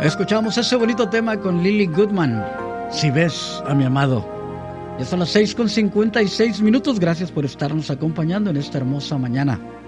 Escuchamos ese bonito tema con Lily Goodman, Si ves a mi amado. Ya son las 6:56. Gracias por estarnos acompañando en esta hermosa mañana.